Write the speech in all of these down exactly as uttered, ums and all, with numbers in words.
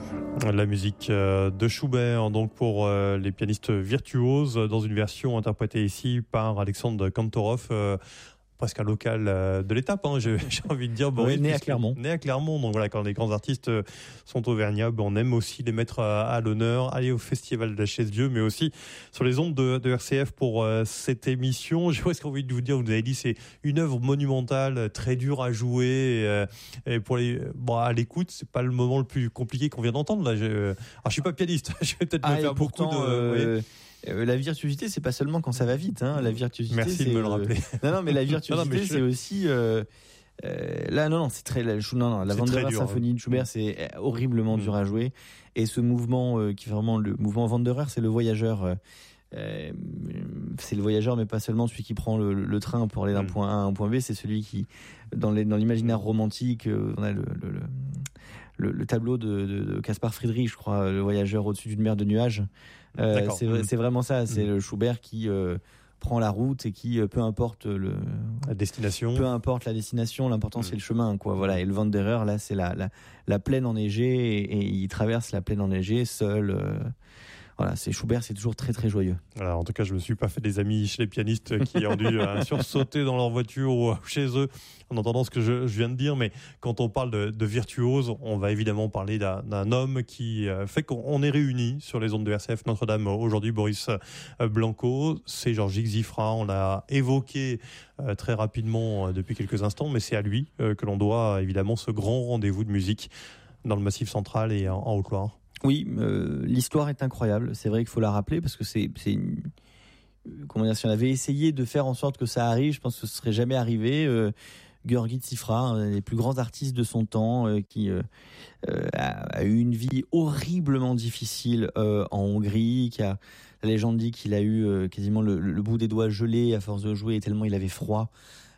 La musique de Schubert, donc pour les pianistes virtuoses, dans une version interprétée ici par Alexandre Kantorov, euh, presque un local de l'étape, hein, j'ai, j'ai envie de dire. Boris, ouais, né à Clermont. Né à Clermont, donc voilà, quand les grands artistes sont auvergnats, on aime aussi les mettre à, à l'honneur, aller au Festival de la Chaise-Dieu, mais aussi sur les ondes de, de R C F pour euh, cette émission. J'ai presque envie de vous dire, vous avez dit, c'est une œuvre monumentale, très dure à jouer, et, euh, et pour les, bon, à l'écoute, c'est pas le moment le plus compliqué qu'on vient d'entendre, là. J'ai, alors, je suis pas pianiste, je vais peut-être ah, me faire beaucoup pourtant, de, euh, Euh, la virtuosité, c'est pas seulement quand ça va vite. Hein. La virtuosité, merci c'est, de me le rappeler. Euh... Non, non, mais la virtuosité, non, non, mais je... c'est aussi. Euh... Euh, là, non, non, c'est très. La, non, non, la Wanderer symphonie de Schubert, c'est horriblement mmh. dur à jouer. Et ce mouvement, euh, qui est vraiment le mouvement Wanderer, c'est le voyageur. Euh, euh, c'est le voyageur, mais pas seulement celui qui prend le, le train pour aller d'un mmh. point A à un point B. C'est celui qui, dans, les, dans l'imaginaire romantique, euh, on a le, le, le Le, le tableau de, de, de Caspar Friedrich, je crois, le voyageur au-dessus d'une mer de nuages. Euh, c'est, mmh. c'est vraiment ça. C'est mmh. le Schubert qui euh, prend la route et qui, euh, peu importe le la destination, peu importe la destination, l'important mmh. c'est le chemin, quoi. Voilà. Et le Wanderer, là, c'est la la, la plaine enneigée et, et il traverse la plaine enneigée seul. Euh, Voilà, c'est Schubert, c'est toujours très très joyeux. Alors, en tout cas, je me suis pas fait des amis chez les pianistes qui ont dû euh, sursauter dans leur voiture ou chez eux en entendant ce que je, je viens de dire. Mais quand on parle de, de virtuose, on va évidemment parler d'un, d'un homme qui euh, fait qu'on est réunis sur les ondes de R C F Notre-Dame aujourd'hui. Boris Blanco, c'est Georgic Zifra. On l'a évoqué euh, très rapidement euh, depuis quelques instants, mais c'est à lui euh, que l'on doit évidemment ce grand rendez-vous de musique dans le Massif central et en, en Haute-Loire. Oui, euh, l'histoire est incroyable. C'est vrai qu'il faut la rappeler parce que c'est, c'est une... comment dire, si on avait essayé de faire en sorte que ça arrive, je pense que ce serait jamais arrivé. Euh, Georgi Zifra, un des plus grands artistes de son temps, euh, qui euh, a, a eu une vie horriblement difficile euh, en Hongrie, qui a, la légende dit qu'il a eu euh, quasiment le, le bout des doigts gelé à force de jouer tellement il avait froid.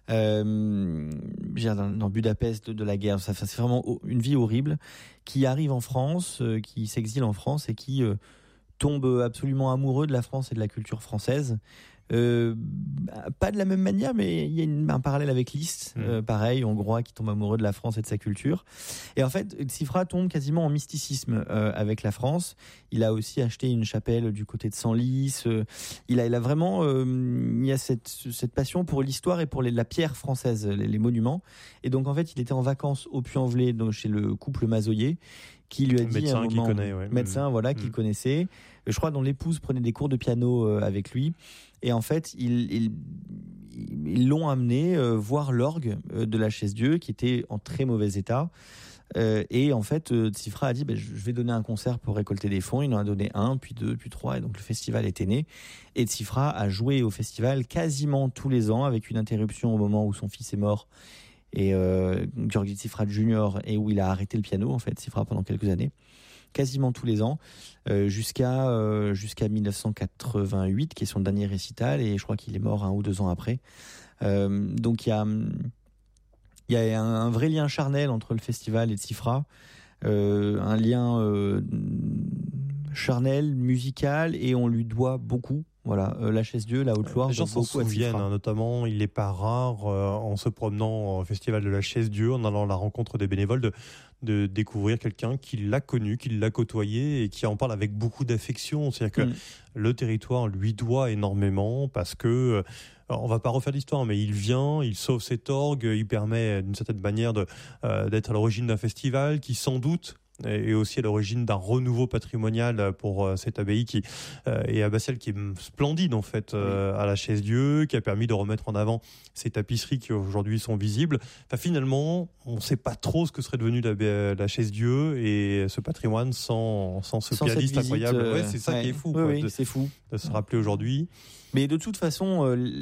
Euh, dans, dans Budapest de, de la guerre, ça, ça c'est vraiment une vie horrible, qui arrive en France, euh, qui s'exile en France et qui euh, tombe absolument amoureux de la France et de la culture française. Euh, pas de la même manière, mais il y a une, un parallèle avec Liszt, mmh. euh, pareil, hongrois qui tombe amoureux de la France et de sa culture. Et en fait, Zifra tombe quasiment en mysticisme euh, avec la France. Il a aussi acheté une chapelle du côté de Senlis. Euh, il a, il a vraiment, euh, il y a cette, cette passion pour l'histoire et pour les, la pierre française, les, les monuments. Et donc en fait, il était en vacances au Puy-en-Velay, donc chez le couple Mazoyer, qui lui a dit médecin un moment, qui connaît, ouais. médecin, mmh. voilà, mmh. qu'il connaissait. Je crois dont l'épouse prenait des cours de piano euh, avec lui. Et en fait, ils, ils, ils l'ont amené euh, voir l'orgue euh, de la Chaise-Dieu, qui était en très mauvais état. Euh, et en fait, euh, Zifra a dit, bah, je vais donner un concert pour récolter des fonds. Il en a donné un, puis deux, puis trois. Et donc le festival était né. Et Zifra a joué au festival quasiment tous les ans, avec une interruption au moment où son fils est mort. Et euh, Georgi Zifra Junior, et où il a arrêté le piano, en fait, Zifra, pendant quelques années. Quasiment tous les ans, euh, jusqu'à euh, jusqu'à dix-neuf cent quatre-vingt-huit, qui est son dernier récital, et je crois qu'il est mort un ou deux ans après. Euh, donc il y a il y a un, un vrai lien charnel entre le festival et Zifra, euh, un lien euh, charnel, musical, et on lui doit beaucoup. Voilà, euh, la Chaise-Dieu, la Haute-Loire. Les gens s'en souviennent, hein, notamment, il n'est pas rare, euh, en se promenant au festival de la Chaise-Dieu, en allant à la rencontre des bénévoles, de, de découvrir quelqu'un qui l'a connu, qui l'a côtoyé et qui en parle avec beaucoup d'affection. C'est-à-dire que mmh. le territoire lui doit énormément parce que, euh, on va pas refaire l'histoire, mais il vient, il sauve cet orgue, il permet d'une certaine manière de, euh, d'être à l'origine d'un festival qui, sans doute, et aussi à l'origine d'un renouveau patrimonial pour euh, cette abbaye qui euh, est abbatiale, qui est splendide en fait, euh, oui. à la Chaise-Dieu, qui a permis de remettre en avant ces tapisseries qui aujourd'hui sont visibles. Enfin, finalement, on ne sait pas trop ce que serait devenu la, la Chaise-Dieu et ce patrimoine sans, sans ce sans pianiste visite, incroyable. Euh, ouais, c'est ça ouais. qui est fou. Oui, quoi, oui, de, c'est fou. De se rappeler aujourd'hui. Mais de toute façon, euh,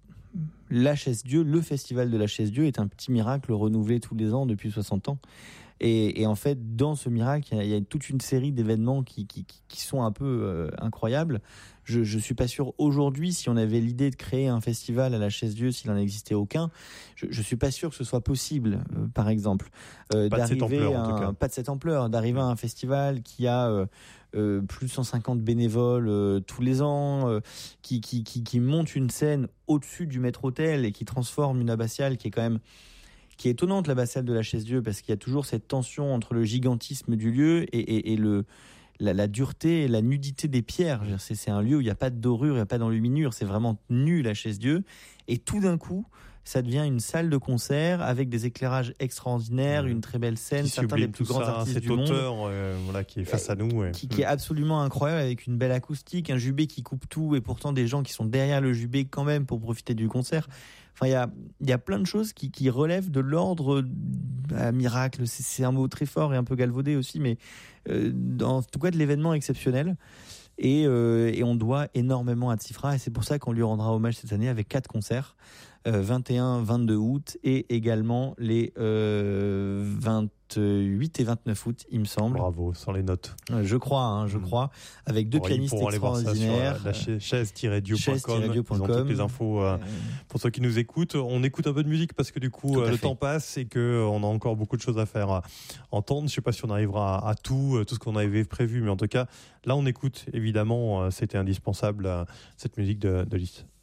la Chaise-Dieu, le festival de la Chaise-Dieu est un petit miracle renouvelé tous les ans depuis soixante ans. Et, et en fait, dans ce miracle, il y a, il y a toute une série d'événements qui, qui, qui sont un peu euh, incroyables. Je, je suis pas sûr aujourd'hui, si on avait l'idée de créer un festival à la Chaise-Dieu, s'il en existait aucun, je, je suis pas sûr que ce soit possible. Euh, par exemple, euh, pas d'arriver de cette ampleur, à en tout cas. pas de cette ampleur, d'arriver à un festival qui a euh, euh, plus de cent cinquante bénévoles euh, tous les ans, euh, qui, qui, qui, qui monte une scène au-dessus du maître-autel et qui transforme une abbatiale qui est quand même qui est étonnante là-bas, celle de la Chaise-Dieu, parce qu'il y a toujours cette tension entre le gigantisme du lieu et, et, et le, la, la dureté et la nudité des pierres. C'est, c'est un lieu où il n'y a pas de dorure, il n'y a pas d'enluminure, c'est vraiment nu la Chaise-Dieu. Et tout d'un coup, ça devient une salle de concert avec des éclairages extraordinaires, mmh. une très belle scène, qui certains des plus grands ça, artistes cet du auteur, monde. Euh, voilà, qui est face à nous. Ouais. Qui, qui est absolument incroyable, avec une belle acoustique, un jubé qui coupe tout, et pourtant des gens qui sont derrière le jubé quand même pour profiter du concert. Enfin, il y a, y a plein de choses qui, qui relèvent de l'ordre bah, miracle. C'est, c'est un mot très fort et un peu galvaudé aussi, mais euh, en tout cas de l'événement exceptionnel. Et, euh, et on doit énormément à Tsifra, et c'est pour ça qu'on lui rendra hommage cette année avec quatre concerts, euh, vingt et un vingt-deux août, et également les euh, vingt-huit et vingt-neuf août, il me semble. Bravo, sans les notes. Euh, je crois, hein, je crois, avec deux bon, pianistes extraordinaires. La chaise-dieu point com, ils ont toutes les infos euh, pour ceux qui nous écoutent. On écoute un peu de musique parce que du coup euh, le fait. temps passe et qu'on a encore beaucoup de choses à faire à entendre. Je ne sais pas si on arrivera à, à tout, tout ce qu'on avait prévu, mais en tout cas, là on écoute évidemment, euh, c'était indispensable, euh, cette musique de, de Lys.